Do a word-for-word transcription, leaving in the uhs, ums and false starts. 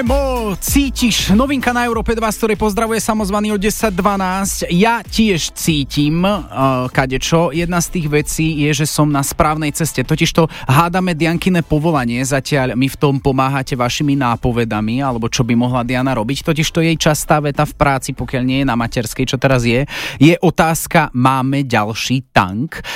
Nemo, cítiš? Novinka na Európe dva, z ktorej pozdravuje samozvaný o desať dvanásť. Ja tiež cítim uh, kadečo. Jedna z tých vecí je, že som na správnej ceste. Totižto hádame Diankine povolanie. Zatiaľ mi v tom pomáhate vašimi nápovedami, alebo čo by mohla Diana robiť. Totižto jej častá veta v práci, pokiaľ nie je na materskej, čo teraz je, je otázka: máme ďalší tank?